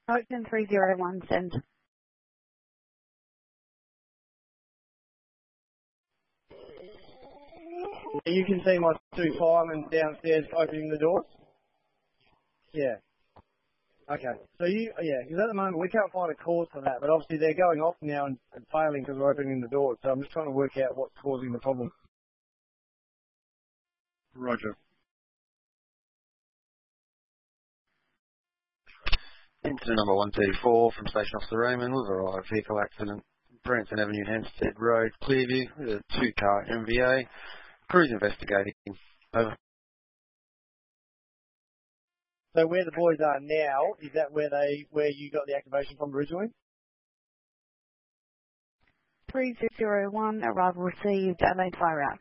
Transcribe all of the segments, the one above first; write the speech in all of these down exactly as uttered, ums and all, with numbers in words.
Ocean three zero one, send. You can see my two firemen downstairs opening the doors? Yeah. Okay. So you, yeah, because at the moment we can't find a cause for that, but obviously they're going off now and, and failing because we're opening the doors. So I'm just trying to work out what's causing the problem. Roger. Incident number one thirty-four from Station Officer Raymond with a vehicle accident. Branson Avenue, Hampstead Road, Clearview, with a two-car M V A. Crews investigating. Over. So where the boys are now, is that where they where you got the activation from originally? three zero one, arrival received, Adelaide fire out.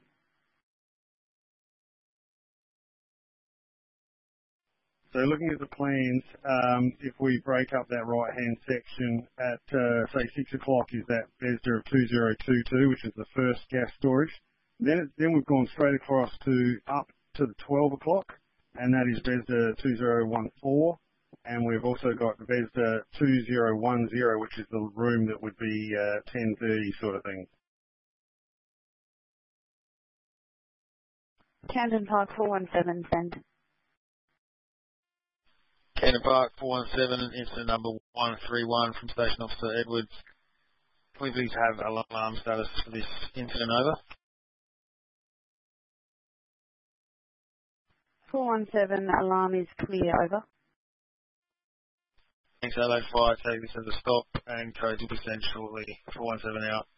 So looking at the plans, um, if we break up that right-hand section at, uh, say, six o'clock is that Bethesda of two zero two two, which is the first gas storage. Then it, then we've gone straight across to up to the twelve o'clock, and that is Bethesda two zero one four. And we've also got Bethesda two zero one zero, which is the room that would be uh, ten thirty sort of thing. Camden Park four one seven, send. Camden Park four one seven, incident number one three one from Station Officer Edwards. Can we please have alarm status for this incident over? four one seven, alarm is clear, over. Thanks, Adelaide Fire. Take this as a stop and codes will be sent shortly. four one seven out.